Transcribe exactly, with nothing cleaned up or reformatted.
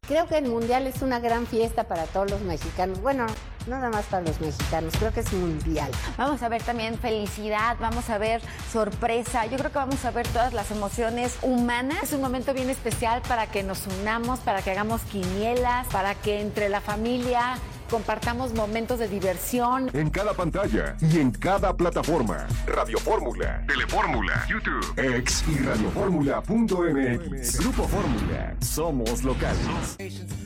Creo que el Mundial es una gran fiesta para todos los mexicanos. Bueno, no nada más para los mexicanos, creo que es mundial. Vamos a ver también felicidad, vamos a ver sorpresa. Yo creo que vamos a ver todas las emociones humanas. Es un momento bien especial para que nos unamos, para que hagamos quinielas, para que entre la familia compartamos momentos de diversión. En cada pantalla y en cada plataforma. Radio Fórmula, Telefórmula, YouTube, X y radioformula punto m x. Grupo Fórmula. Somos locales.